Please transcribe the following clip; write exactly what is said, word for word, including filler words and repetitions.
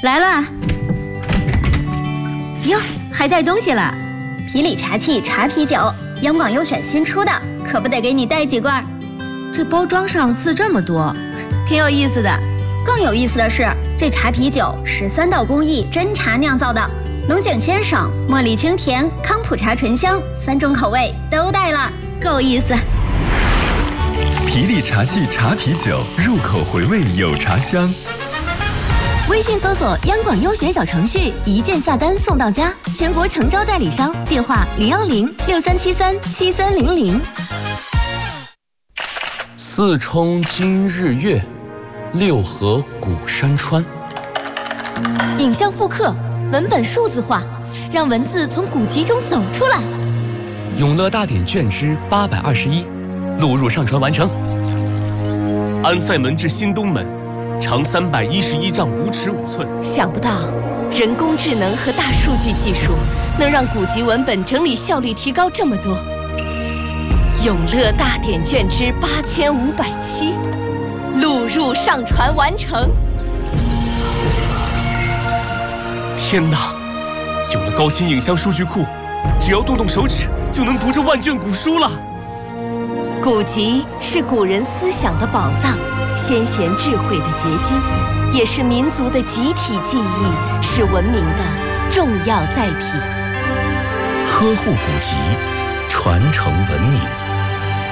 来了。哟，还带东西了。 皮里茶器茶啤酒，央广优选新出的，可不得给你带几罐。 这包装上字这么多，挺有意思的。 更有意思的是，这茶啤酒是三道工艺真茶酿造的，龙井先生、茉莉清甜、康普茶醇香三种口味都带了， 够有意思。 皮里茶器茶啤酒，入口回味有茶香。 微信搜索央广优选小程序，一键下单送到家，全国诚招代理商，电话零幺零六三七三七三零零。 四冲今日月，六合古山川。 影像复刻，文本数字化，让文字从古籍中走出来。 永乐大典卷之八百二十一，录入上传完成。 安塞门至新东门，长三百一十一丈五尺五寸。 想不到，人工智能和大数据技术能让古籍文本整理效率提高这么多。永乐大典卷之八千五百七，录入上传完成。 天哪！有了高清影像数据库，只要动动手指就能读这万卷古书了。 古籍是古人思想的宝藏，先贤智慧的结晶，也是民族的集体记忆，是文明的重要载体。 呵护古籍，传承文明。